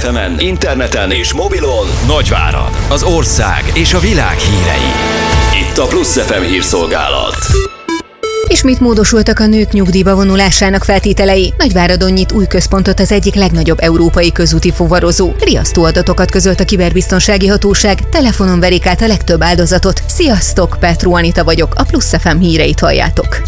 FM-en, interneten és mobilon Nagyvárad, az ország és a világ hírei. Itt a Plusz FM hírszolgálat. Ismét módosultak a nők nyugdíjba vonulásának feltételei. Nagyváradon nyit új központot az egyik legnagyobb európai közúti fuvarozó. Riasztó adatokat közölt a kiberbiztonsági hatóság, telefonon verik át a legtöbb áldozatot. Sziasztok, Petró Anita vagyok, a Plusz FM híreit halljátok.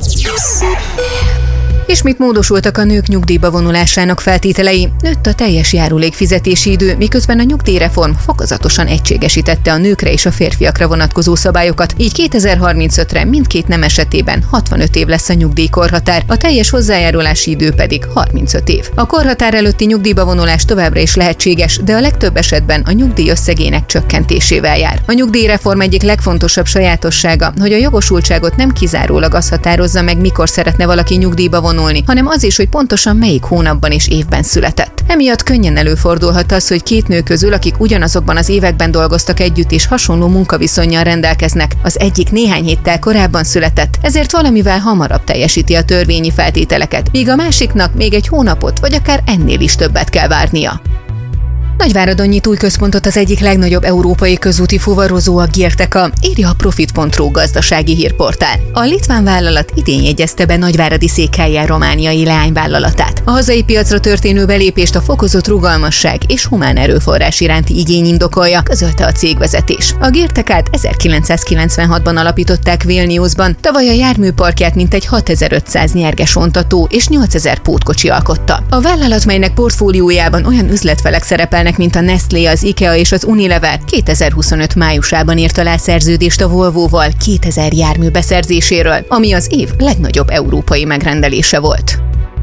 Ismét módosultak a nők nyugdíjba vonulásának feltételei. Nőtt a teljes járulékfizetési idő, miközben a nyugdíjreform fokozatosan egységesítette a nőkre és a férfiakra vonatkozó szabályokat, így 2035-re mindkét nem esetében 65 év lesz a nyugdíjkorhatár, a teljes hozzájárulási idő pedig 35 év. A korhatár előtti nyugdíjba vonulás továbbra is lehetséges, de a legtöbb esetben a nyugdíj összegének csökkentésével jár. A nyugdíjreform egyik legfontosabb sajátossága, hogy a jogosultságot nem kizárólag az határozza meg, mikor szeretne valaki nyugdíjba vonulni, hanem az is, hogy pontosan melyik hónapban és évben született. Emiatt könnyen előfordulhat az, hogy két nő közül, akik ugyanazokban az években dolgoztak együtt és hasonló munkaviszonnyal rendelkeznek, az egyik néhány héttel korábban született, ezért valamivel hamarabb teljesíti a törvényi feltételeket, míg a másiknak még egy hónapot vagy akár ennél is többet kell várnia. Nagyváradon nyit új központot az egyik legnagyobb európai közúti fuvarozó, a Girteka, írja a Profit.ru gazdasági hírportál. A litván vállalat idén jegyezte be nagyváradi székhellyel romániai leányvállalatát. A hazai piacra történő belépést a fokozott rugalmasság és humán erőforrás iránti igény indokolja, közölte a cégvezetés. A Girtekát 1996-ban alapították Vilniusban, tavaly a járműparkját mintegy 6500 nyerges vontató és 8000 pótkocsi alkotta. A vállalat, melynek portfóliójában olyan üzletfelek szerepelnek, mint a Nestlé, az IKEA és az Unilever, 2025 májusában írt alá szerződést a Volvoval 2000 jármű beszerzéséről, ami az év legnagyobb európai megrendelése volt.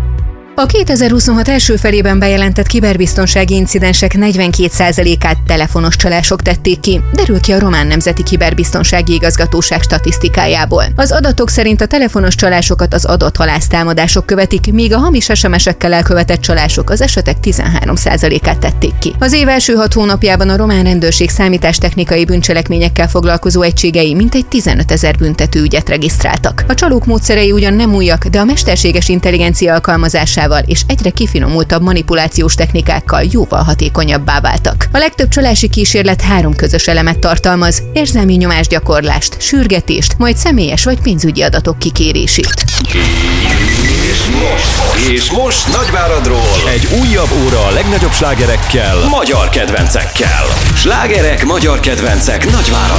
A 2026 első felében bejelentett kiberbiztonsági incidensek 42%-át telefonos csalások tették ki, derül ki a Román Nemzeti Kiberbiztonsági Igazgatóság statisztikájából. Az adatok szerint a telefonos csalásokat az adathalásztámadások követik, míg a hamis SMS-ekkel elkövetett csalások az esetek 13%-át tették ki. Az év első 6 hónapjában a román rendőrség számítástechnikai bűncselekményekkel foglalkozó egységei mintegy 15 000 büntetőügyet regisztráltak. A csalók módszerei ugyan nem újak, de a mesterséges intelligencia alkalmazásával és egyre kifinomultabb manipulációs technikákkal jóval hatékonyabbá váltak. A legtöbb csalási kísérlet 3 közös elemet tartalmaz: érzelmi nyomásgyakorlást, sürgetést, majd személyes vagy pénzügyi adatok kikérését. És most Nagyváradról egy újabb óra a legnagyobb slágerekkel, magyar kedvencekkel. Slágerek, magyar kedvencek Nagyvárad.